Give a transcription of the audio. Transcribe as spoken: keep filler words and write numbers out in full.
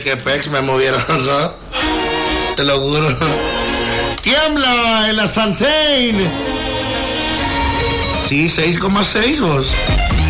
que pex me movieron, ¿no? Te lo juro. Tiembla en la Santain. Sí, seis coma seis vos.